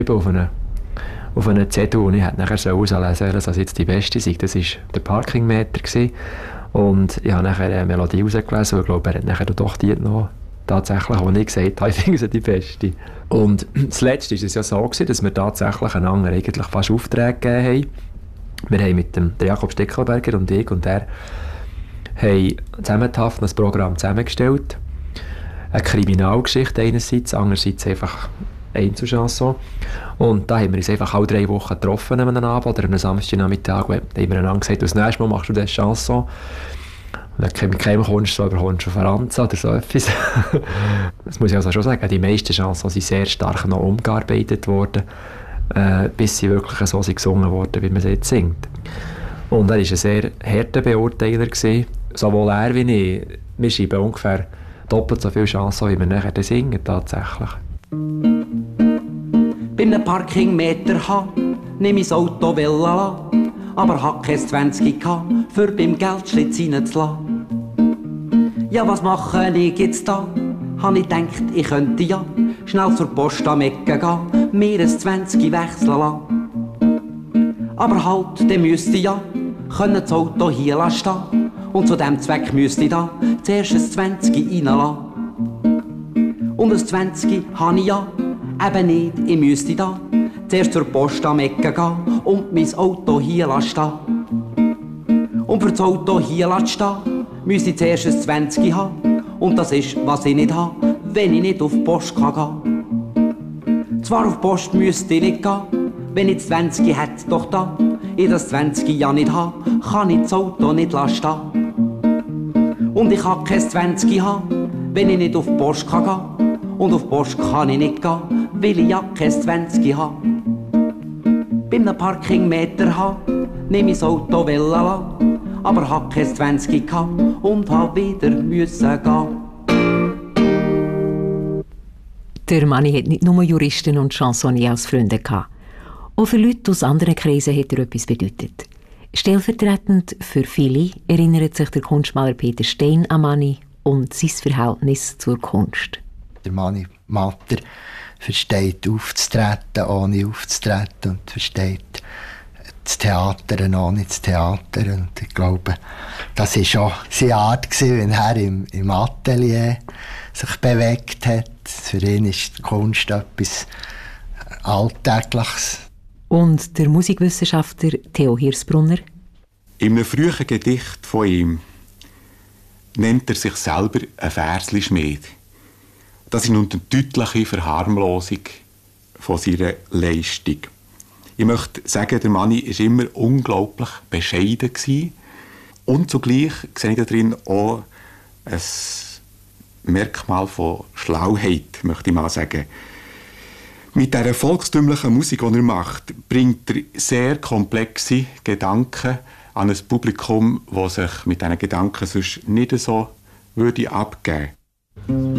auf einen Zettel und ich hätte nachher so auslesen, dass das jetzt die beste sei. Das war der Parkingmeter gewesen. Und ich habe nachher eine Melodie rausgelesen und ich glaube, er hat nachher doch die noch tatsächlich, wo ich gesagt habe, ich finde sie die beste. Und zuletzt war es ja so gewesen, dass wir tatsächlich einander eigentlich fast Aufträge gegeben haben. Wir haben mit dem Jakob Steckelberger und ich und er haben zusammen ein Programm zusammengestellt. Eine Kriminalgeschichte einerseits, andererseits einfach Einzelchanson. Und da haben wir uns einfach alle 3 Wochen getroffen an einem Abend oder an einem Samstagnachmittag und haben wir einander gesagt, das nächste Mal machst du das Chanson. Und dann mit keinem kommst du von Franza oder so etwas. Das muss ich also schon sagen, die meisten Chansons sind sehr stark noch umgearbeitet worden, bis sie wirklich so gesungen wurden, wie man sie jetzt singt. Und er war ein sehr harter Beurteiler gewesen, sowohl er wie ich. Wir schreiben ungefähr doppelt so viele Chansons, wie wir nachher singen tatsächlich. Bei einem Parkingmeter nehme ich das Auto Vella, aber hab kein 20 für beim Geldschlitz reinzulassen. Ja, was mache ich jetzt da? Hab ich gedacht, ich könnte ja schnell zur Post am Ecke gehen, mir ein 20 wechseln lassen. Aber halt, dann müsste ich ja das Auto hier stehen und zu dem Zweck müsste ich da zuerst ein 20 reinlassen. Und ein 20 habe ich ja eben nicht, ich müsste da zuerst zur Post am Ecke gehen und mein Auto hier stehen. Und für das Auto hier stehen, müsste ich zuerst ein 20 haben. Und das ist, was ich nicht habe, wenn ich nicht auf die Post gehen kann. Zwar auf die Post müsste ich nicht gehen, wenn ich das 20 hätte, doch da ich das 20 ja nicht habe, kann ich das Auto nicht stehen. Und ich kann kein 20 haben, wenn ich nicht auf die Post gehen kann. Und auf die Post kann ich nicht gehen, weil ich ja kein 20 habe. Bei einem Parkingmeter nehme ich das Auto Vella, aber hab kein 20 gehabt und hab wieder müssen gehen. Der Manni hat nicht nur Juristen und Chansonniers als Freunde gehabt. Auch für Leute aus anderen Kreisen hat er etwas bedeutet. Stellvertretend für viele erinnert sich der Kunstmaler Peter Stein an Manni und sein Verhältnis zur Kunst. Der Manni Matter versteht aufzutreten, ohne aufzutreten und versteht das Theater, ohne das Theater. Und ich glaube, das war schon seine Art, wenn er im Atelier sich bewegt hat. Für ihn ist die Kunst etwas Alltägliches. Und der Musikwissenschaftler Theo Hirsbrunner? In einem frühen Gedicht von ihm nennt er sich selber ein Versli-Schmied. Das ist nun eine deutliche Verharmlosung von seiner Leistung. Ich möchte sagen, der Manni war immer unglaublich bescheiden gewesen. Und zugleich sehe ich darin auch ein Merkmal von Schlauheit, möchte ich mal sagen. Mit dieser volkstümlichen Musik, die er macht, bringt er sehr komplexe Gedanken an ein Publikum, das sich mit diesen Gedanken sonst nicht so abgeben würde.